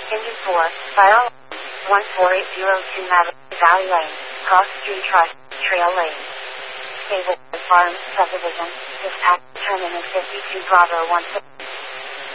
Engine 4, Fire Alarm, 14802 Maverick Valley Lane, Cross Street Trust, Trail Lane. Stable Farms Subdivision, Dispatch Terminus 52 Bravo 16.